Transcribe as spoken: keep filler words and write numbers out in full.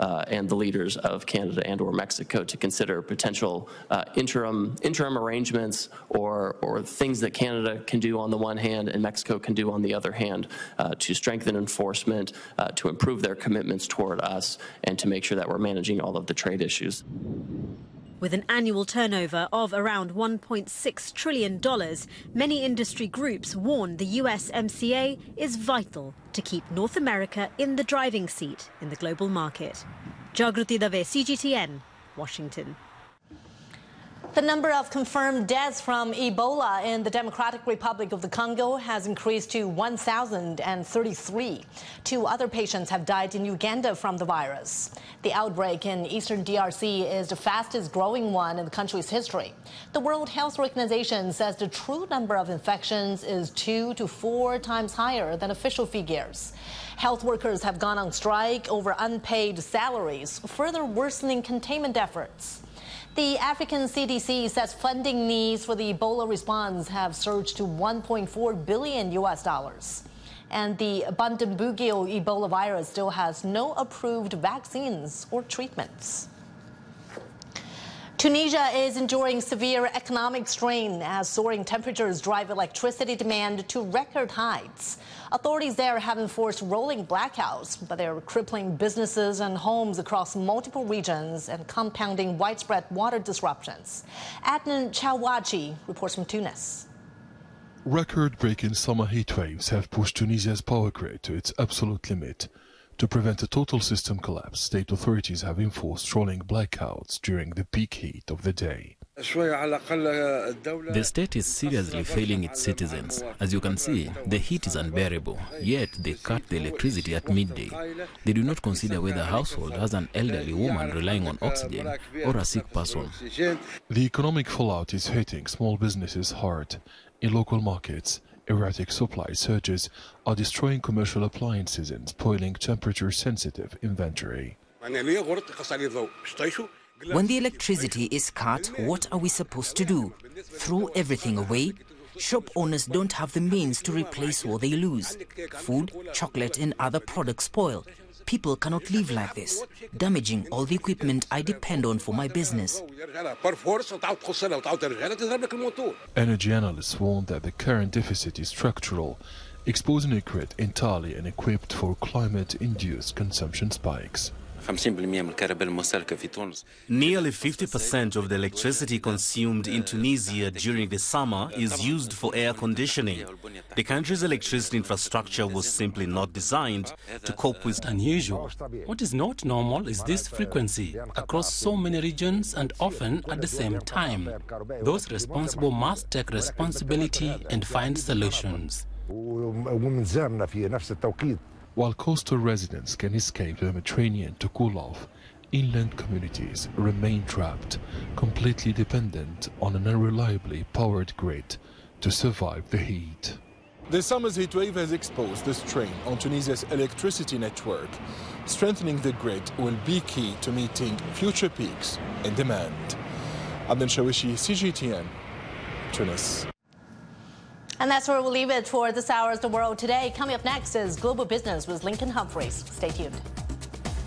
uh, and the leaders of Canada and or Mexico to consider potential uh, interim interim arrangements or, or things that Canada can do on the one hand and Mexico can do on the other hand uh, to strengthen enforcement, uh, to improve their commitments toward us, and to make sure that we're managing all of the trade issues. With an annual turnover of around one point six trillion dollars, many industry groups warn the U S M C A is vital to keep North America in the driving seat in the global market. Jagruti Dave, C G T N, Washington. The number of confirmed deaths from Ebola in the Democratic Republic of the Congo has increased to one thousand thirty-three. Two other patients have died in Uganda from the virus. The outbreak in eastern D R C is the fastest growing one in the country's history. The World Health Organization says the true number of infections is two to four times higher than official figures. Health workers have gone on strike over unpaid salaries, further worsening containment efforts. The African C D C says funding needs for the Ebola response have surged to one point four billion U S dollars. And the Bundibugyo Ebola virus still has no approved vaccines or treatments. Tunisia is enduring severe economic strain as soaring temperatures drive electricity demand to record heights. Authorities there have enforced rolling blackouts, but they're crippling businesses and homes across multiple regions and compounding widespread water disruptions. Adnan Chawachi reports from Tunis. Record-breaking summer heat waves have pushed Tunisia's power grid to its absolute limit. To prevent a total system collapse, state authorities have enforced rolling blackouts during the peak heat of the day. The state is seriously failing its citizens. As you can see, the heat is unbearable, yet they cut the electricity at midday. They do not consider whether a household has an elderly woman relying on oxygen or a sick person. The economic fallout is hitting small businesses hard. In local markets, erratic supply surges are destroying commercial appliances and spoiling temperature-sensitive inventory. When the electricity is cut, what are we supposed to do? Throw everything away? Shop owners don't have the means to replace what they lose. Food, chocolate and other products spoil. People cannot live like this, damaging all the equipment I depend on for my business. Energy analysts warn that the current deficit is structural, exposing a grid entirely unequipped for climate-induced consumption spikes. Nearly fifty percent of the electricity consumed in Tunisia during the summer is used for air conditioning. The country's electricity infrastructure was simply not designed to cope with unusual. What is not normal is this frequency across so many regions and often at the same time. Those responsible must take responsibility and find solutions. While coastal residents can escape the Mediterranean to cool off, inland communities remain trapped, completely dependent on an unreliably powered grid to survive the heat. The summer's heat wave has exposed the strain on Tunisia's electricity network. Strengthening the grid will be key to meeting future peaks in demand. Adnan Chawachi, C G T N, Tunis. And that's where we'll leave it for this hour's The World Today. Coming up next is Global Business with Lincoln Humphreys. Stay tuned.